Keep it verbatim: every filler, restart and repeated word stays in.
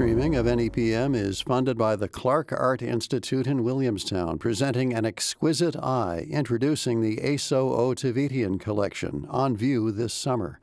streaming of N E P M is funded by the Clark Art Institute in Williamstown, presenting An Exquisite Eye, introducing the Aso O. Tavitian collection, on view this summer.